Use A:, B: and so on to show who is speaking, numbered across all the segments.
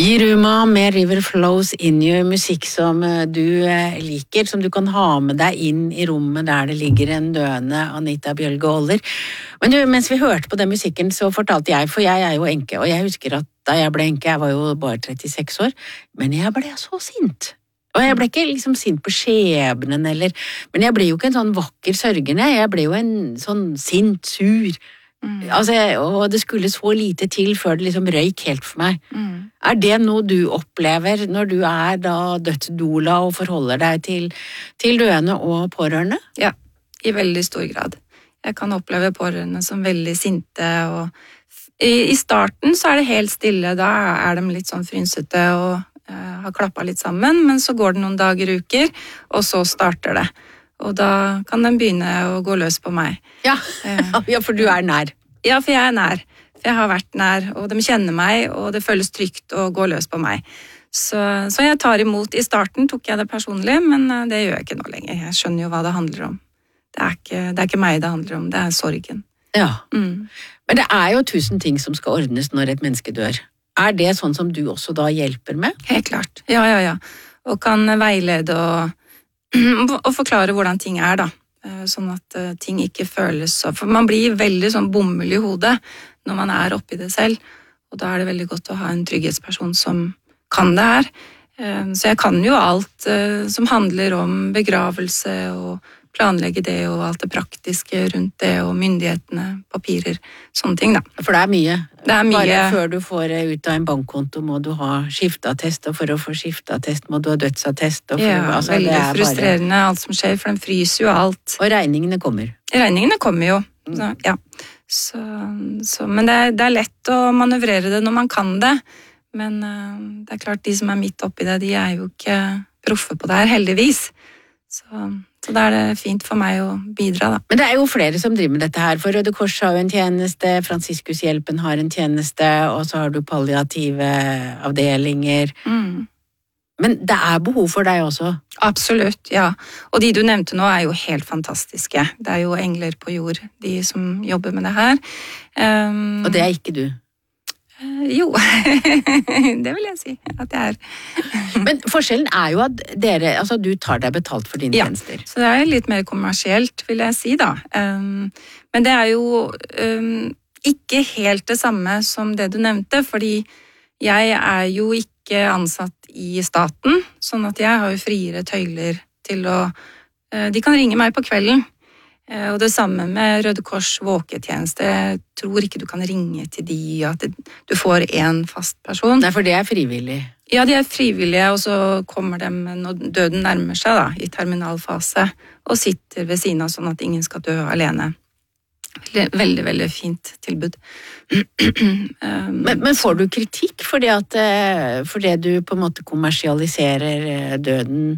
A: Jiruma med River Flows In You, musikk som du liker, som du kan ha med deg inn i rommet der det ligger en døende Anita Bjølge Åller. Men du, mens vi hørte på den musikken, så fortalte jeg, for jeg er jo enke, og jeg husker at da jeg ble enke, jeg var jo bare 36 år, men jeg ble så sint. Og jeg ble ikke liksom sint på skjebnen, men jeg ble jo ikke en sånn vakker sørgende, jeg ble jo en sånn sint, sur. Altså, og det skulle så lite til før det liksom røyk helt for meg. Er det noe du opplever når du er da dødsdoula og forholder deg til døende og pårørende?
B: Ja, i veldig stor grad. Jeg kan oppleve pårørende som veldig sinte, og i starten så er det helt stille, da er de litt sånn frynsete og har klappet litt sammen, men så går det noen dager, uker, og så starter det. Og da kan de begynne å gå løs på meg.
A: Ja, ja, for du er nær.
B: Ja, for jeg er nær. For jeg har vært nær, og de kjenner meg, og det føles trygt å gå løs på meg. Så jeg tar imot. I starten tok jeg det personlig, men det gjør jeg ikke nå lenger. Jeg skjønner jo hva det handler om. Det er ikke meg det handler om, det er sorgen.
A: Ja, men det er jo 1000 ting som skal ordnes når et menneske dør. Er det sånn som du også da hjelper med?
B: Helt klart. Ja. Og kan veilede og forklare hvordan ting er da. Sånn at ting ikke føles så... For man blir veldig sånn bomull i hodet når man er oppe i det selv. Og da er det veldig godt å ha en trygghetsperson som kan det her. Så jeg kan jo alt som handler om begravelse og planlegge det og alt det praktiske rundt det og myndighetene, papirer, sånne ting da.
A: For det er mye.
B: Det er mye.
A: Bare før du får ut av en bankkonto må du ha skifteattest, og for å få skifteattest må du ha dødsattest.
B: Altså, veldig frustrerende alt som skjer, for den fryser jo alt.
A: Og regningene kommer.
B: Regningene kommer jo, så, ja. Men det er lett å manøvrere det når man kan det, men det er klart de som er midt oppi det, de er jo ikke proffe på det her, heldigvis. Så da er det fint for meg å bidra da.
A: Men det er jo flere som driver med dette her, for Røde Kors har jo en tjeneste, Fransiskushjelpen har en tjeneste, og så har du palliative avdelinger. Men det er behov for deg også?
B: Absolutt, ja. Og de du nevnte nå er jo helt fantastiske. Det er jo engler på jord, de som jobber med det her.
A: Og det er ikke du?
B: Jo, det vil jeg si at jeg er.
A: Men forskjellen er jo at du tar deg betalt for dine tjenester.
B: Så det er litt mer kommersielt, vil jeg si da. Men det er jo ikke helt det samme som det du nevnte, fordi jeg er jo ikke ansatt i staten, sånn at jeg har jo friere tøyler til å... De kan ringe meg på kvelden. Og det samme med Røde Kors våketjeneste. Jeg tror ikke du kan ringe til de at du får en fast person.
A: Nei, for det er frivillig.
B: Ja, de er frivillige, og så kommer de når døden nærmer seg da, i terminalfase, og sitter ved siden av sånn at ingen skal dø alene. Veldig, veldig fint tilbud.
A: Men får du kritikk for det du på en måte kommersialiserer døden?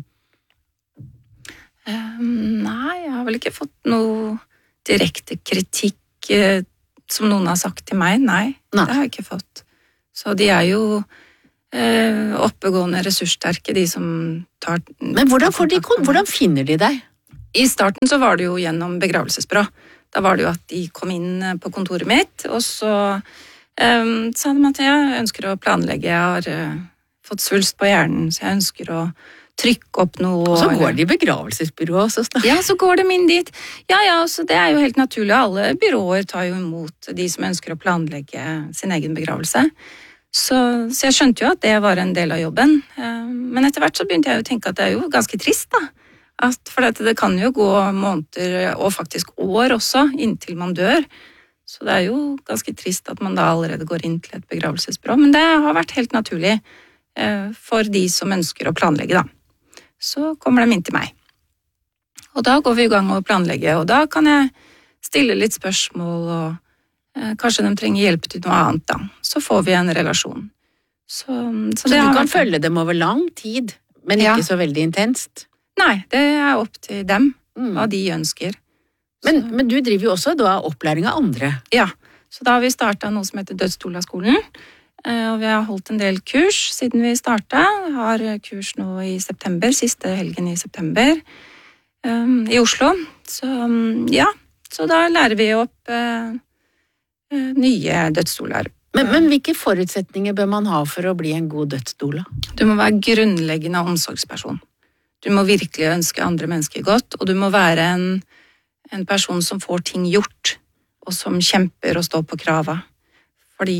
B: Nei, jeg har vel ikke fått noe direkte kritikk som noen har sagt til meg. Nei, det har jeg ikke fått. Så de er jo oppegående, ressurssterke, de som tar...
A: Men hvordan finner de deg?
B: I starten så var det jo gjennom begravelsesbyrå. Da var det jo at de kom inn på kontoret mitt, og så sa de at jeg ønsker å planlegge. Jeg har fått svulst på hjernen, så jeg ønsker å trykke opp noe.
A: Og så går de i begravelsesbyrået også snart.
B: Ja, så går de inn dit. Ja, så det er jo helt naturlig. Alle byråer tar jo imot de som ønsker å planlegge sin egen begravelse. Så jeg skjønte jo at det var en del av jobben. Men etter hvert så begynte jeg jo å tenke at det er jo ganske trist da. For det kan jo gå måneder og faktisk år også inntil man dør. Så det er jo ganske trist at man da allerede går inn til et begravelsesbyrå. Men det har vært helt naturlig for de som ønsker å planlegge da. Så kommer de inn til meg. Og da går vi i gang med å planlegge, og da kan jeg stille litt spørsmål, og kanskje de trenger hjelp til noe annet da. Så får vi en relasjon. Så
A: du kan følge dem over lang tid, men ikke så veldig intenst?
B: Nei, det er opp til dem, hva de ønsker.
A: Men du driver jo også da opplæring av andre?
B: Ja, så da har vi startet noe som heter Dødsdoula-skolen. Og vi har holdt en del kurs siden vi startet. Vi har kurs nå i september, siste helgen i september, i Oslo. Så da lærer vi opp nye dødsdoulaer.
A: Men hvilke forutsetninger bør man ha for å bli en god dødsdoula?
B: Du må være grunnleggende omsorgsperson. Du må virkelig ønske andre mennesker godt, og du må være en person som får ting gjort, og som kjemper og står på krava. Fordi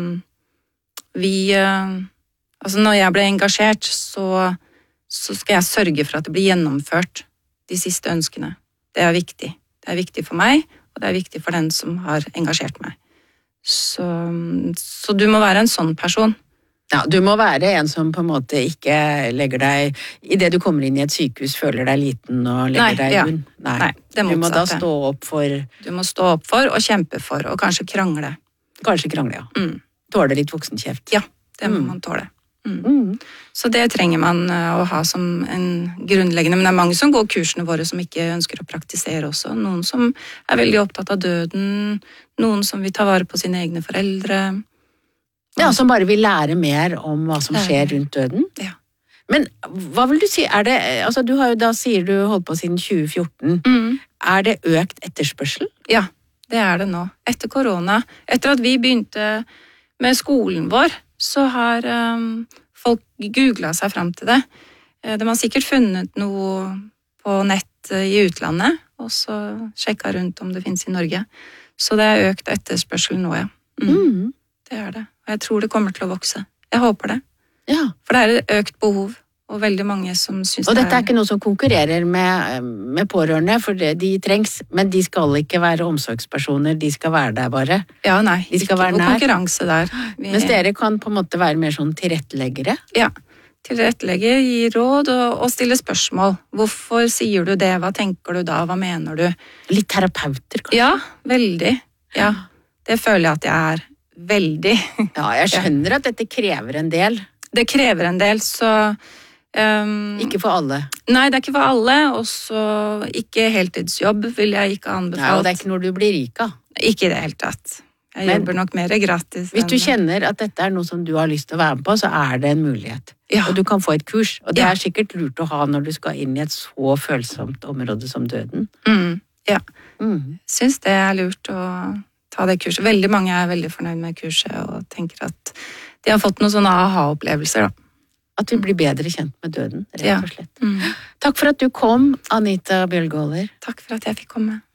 B: når jeg ble engasjert, så skal jeg sørge for at det blir gjennomført de siste ønskene. Det er viktig. Det er viktig for meg, og det er viktig for den som har engasjert meg. Så du må være en sånn person.
A: Ja, du må være en som på en måte ikke legger deg i det du kommer inn i et sykehus, føler deg liten og legger deg i bunn. Nei, det
B: motsatte.
A: Du må da stå opp for...
B: Du må stå opp for og kjempe for, og kanskje krangle.
A: Kanskje krangle, ja. Tåle litt voksenkjeft.
B: Ja, det må man tåle. Så det trenger man å ha som en grunnleggende, men det er mange som går kursene våre som ikke ønsker å praktisere også. Noen som er veldig opptatt av døden, noen som vil ta vare på sine egne foreldre.
A: Ja, som bare vil lære mer om hva som skjer rundt døden.
B: Ja.
A: Men hva vil du si, du har jo da sier du holdt på siden 2014. Er det økt etterspørsel?
B: Ja, det er det nå. Etter korona, etter at vi begynte med skolen vår, så har folk googlet seg frem til det. De har sikkert funnet noe på nett i utlandet, og så sjekket rundt om det finnes i Norge. Så det er økt etterspørsel nå, ja. Det er det. Og jeg tror det kommer til å vokse. Jeg håper det.
A: Ja.
B: For det er et økt behov, og veldig mange som synes
A: og dette er ikke noe som konkurrerer med pårørende, for de trengs, men de skal ikke være omsorgspersoner, de skal være der bare.
B: Ja, nei,
A: de skal
B: ikke
A: være
B: noe konkurranse der.
A: Mens dere kan på en måte være mer sånn tilretteleggere.
B: Ja, tilrettelegge, gi råd og stille spørsmål. Hvorfor sier du det? Hva tenker du da? Hva mener du?
A: Litt terapeuter, kanskje?
B: Ja, veldig. Ja, det føler jeg at jeg er veldig.
A: Ja, jeg skjønner at dette krever en del.
B: Det krever en del, så...
A: ikke for alle.
B: Nei, det er ikke for alle, og så ikke heltidsjobb vil jeg ikke anbefale.
A: Nei, og det er ikke når du blir rik av.
B: Ikke i det hele tatt. Jeg jobber nok mer gratis.
A: Hvis du kjenner at dette er noe som du har lyst til å være med på, så er det en mulighet.
B: Ja.
A: Og du kan få et kurs, og det er sikkert lurt å ha når du skal inn i et så følsomt område som døden.
B: Ja. Synes det er lurt å ta det kurset. Veldig mange er veldig fornøyd med kurset og tenker at de har fått noen sånne aha-opplevelser da.
A: At vi blir bedre kjent med døden, rett og slett.
B: Ja.
A: Takk for at du kom, Anita BjølgeAaler.
B: Takk for at jeg fikk komme.